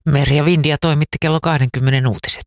Merja Vindia toimitti kello 20 uutiset.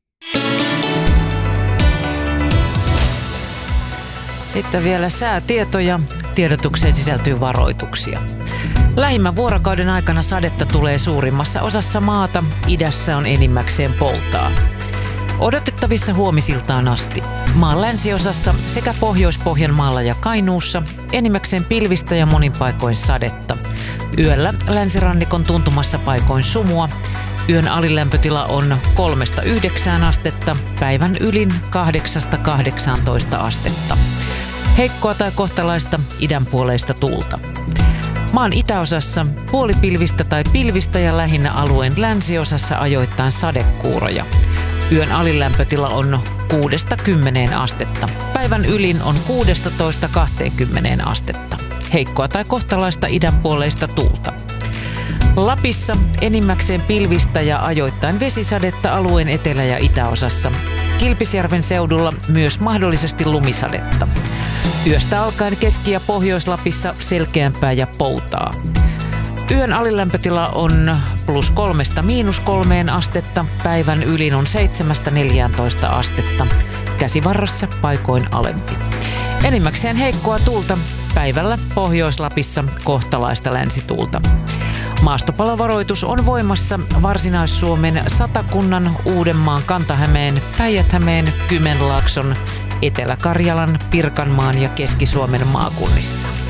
Sitten vielä säätietoja. Tiedotukseen sisältyy varoituksia. Lähimmän vuorokauden aikana sadetta tulee suurimmassa osassa maata. Idässä on enimmäkseen poutaa. Odotettavissa huomisiltaan asti. Maan länsiosassa sekä Pohjois-Pohjanmaalla ja Kainuussa enimmäkseen pilvistä ja monin paikoin sadetta. Yöllä länsirannikon tuntumassa paikoin sumua. Yön alilämpötila on 3-9 astetta, päivän ylin 8-18 astetta. Heikkoa tai kohtalaista idänpuoleista tuulta. Maan itäosassa puolipilvistä tai pilvistä ja lähinnä alueen länsiosassa ajoittain sadekuuroja. Yön alilämpötila on 6-10 astetta. Päivän ylin on 16-20 astetta. Heikkoa tai kohtalaista idänpuoleista tuulta. Lapissa enimmäkseen pilvistä ja ajoittain vesisadetta alueen etelä- ja itäosassa. Kilpisjärven seudulla myös mahdollisesti lumisadetta. Yöstä alkaen Keski- ja Pohjois-Lapissa selkeämpää ja poutaa. Yön alilämpötila on +3––3 astetta, päivän ylin on 7–14 astetta. Käsivarressa paikoin alempi. Enimmäkseen heikkoa tuulta, päivällä Pohjois-Lapissa kohtalaista länsituulta. Maastopalovaroitus on voimassa Varsinais-Suomen, Satakunnan, Uudenmaan, Kanta-Hämeen, Päijät-Hämeen, Kymenlaakson, Etelä-Karjalan, Pirkanmaan ja Keski-Suomen maakunnissa.